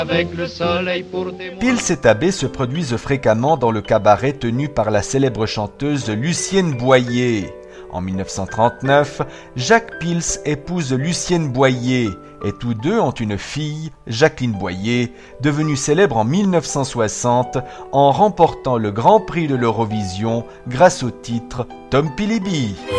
avec le soleil pour témoin. Pils et Abbé se produisent fréquemment dans le cabaret tenu par la célèbre chanteuse Lucienne Boyer. En 1939, Jacques Pils épouse Lucienne Boyer et tous deux ont une fille, Jacqueline Boyer, devenue célèbre en 1960 en remportant le Grand Prix de l'Eurovision grâce au titre Tom Pilibi.